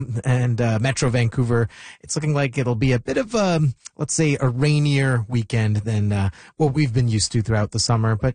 and Metro Vancouver, it's looking like it'll be a bit of, let's say, a rainier weekend than what we've been used to throughout the summer. But,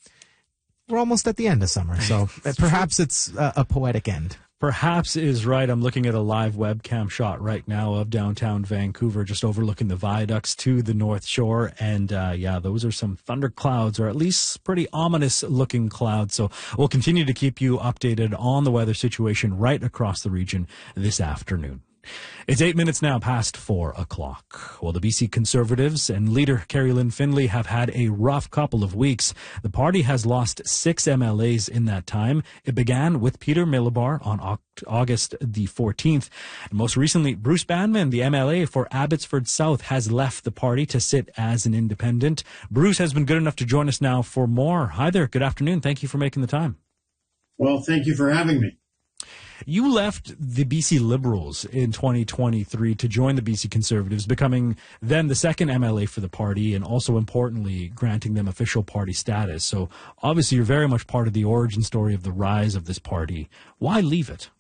we're almost at the end of summer, so perhaps it's a poetic end. Perhaps is right. I'm looking at a live webcam shot right now of downtown Vancouver, just overlooking the viaducts to the North Shore. And those are some thunder clouds, or at least pretty ominous looking clouds. So we'll continue to keep you updated on the weather situation right across the region this afternoon. It's 8 minutes now past 4 o'clock. Well, the BC Conservatives and leader Kerry-Lynne Findlay have had a rough couple of weeks. The party has lost 6 MLAs in that time. It began with Peter Milobar on August the 14th. And most recently, Bruce Banman, the MLA for Abbotsford South, has left the party to sit as an independent. Bruce has been good enough to join us now for more. Hi there. Good afternoon. Thank you for making the time. Well, thank you for having me. You left the BC Liberals in 2023 to join the BC Conservatives, becoming then the second MLA for the party and also, importantly, granting them official party status. So obviously you're very much part of the origin story of the rise of this party. Why leave it?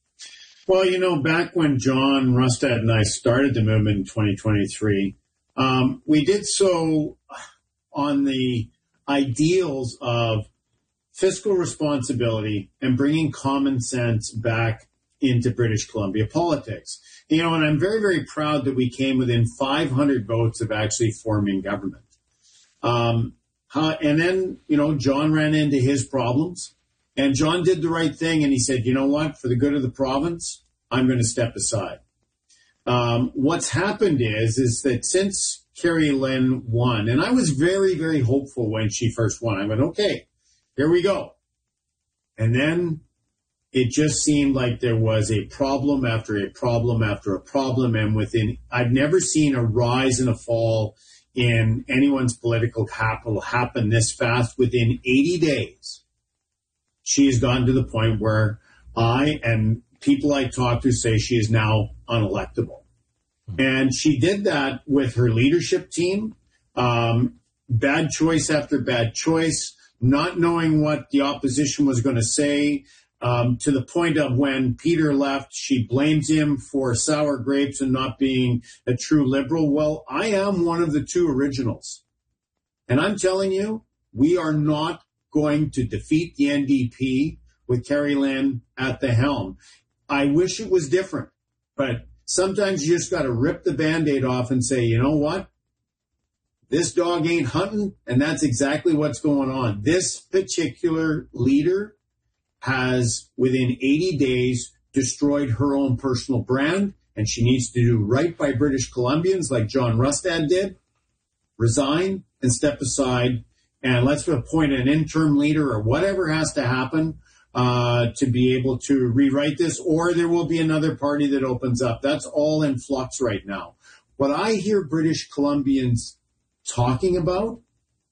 Well, back when John Rustad and I started the movement in 2023, we did so on the ideals of fiscal responsibility and bringing common sense back into British Columbia politics. And I'm very, very proud that we came within 500 votes of actually forming government. And then, John ran into his problems, and John did the right thing. And he said, you know what, for the good of the province, I'm going to step aside. What's happened is that since Kerry-Lynne won, and I was very, very hopeful when she first won, I went, okay, here we go. And then it just seemed like there was a problem after a problem after a problem. And I've never seen a rise and a fall in anyone's political capital happen this fast. Within 80 days, she has gotten to the point where I and people I talk to say she is now unelectable. And she did that with her leadership team. Bad choice after bad choice. Not knowing what the opposition was going to say, to the point of when Peter left, she blames him for sour grapes and not being a true Liberal. Well, I am one of the two originals. And I'm telling you, we are not going to defeat the NDP with Kerry-Lynne at the helm. I wish it was different, but sometimes you just got to rip the Band-Aid off and say, you know what? This dog ain't hunting, and that's exactly what's going on. This particular leader has, within 80 days, destroyed her own personal brand, and she needs to do right by British Columbians like John Rustad did, resign and step aside, and let's appoint an interim leader or whatever has to happen to be able to rewrite this, or there will be another party that opens up. That's all in flux right now. What I hear British Columbians talking about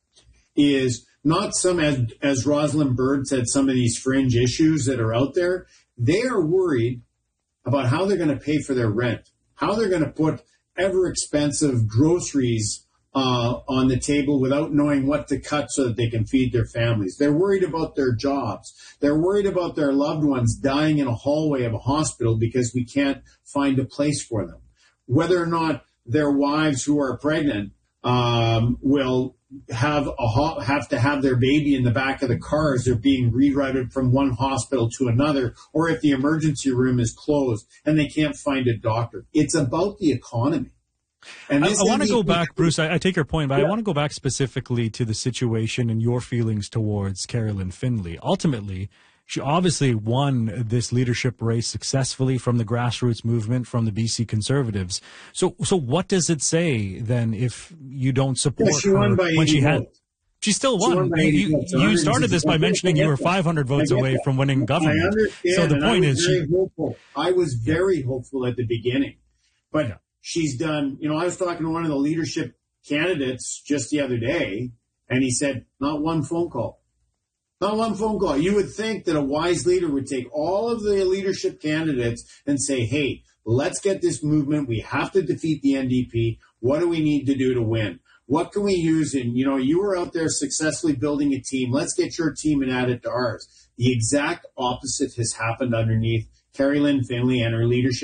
is not some, as Rosalind Byrd said, some of these fringe issues that are out there. They are worried about how they're going to pay for their rent, how they're going to put ever expensive groceries on the table without knowing what to cut so that they can feed their families. They're worried about their jobs. They're worried about their loved ones dying in a hallway of a hospital because we can't find a place for them. Whether or not their wives who are pregnant will have to have their baby in the back of the car as they're being rerouted from one hospital to another, or if the emergency room is closed and they can't find a doctor. It's about the economy. And I want to go back, Bruce, I take your point, but I want to go back specifically to the situation and your feelings towards Kerry-Lynne Findlay. Ultimately, she obviously won this leadership race successfully from the grassroots movement, from the BC Conservatives. So what does it say then if you don't support she won her by when she had? votes. She still won. You started this by mentioning you were 500 votes away from winning government. I understand. So the point is, I was very hopeful at the beginning, but she's done. I was talking to one of the leadership candidates just the other day, and he said, "Not one phone call." Not one phone call. You would think that a wise leader would take all of the leadership candidates and say, hey, let's get this movement. We have to defeat the NDP. What do we need to do to win? What can we use? And, you were out there successfully building a team. Let's get your team and add it to ours. The exact opposite has happened underneath Kerry-Lynne Findlay and her leadership.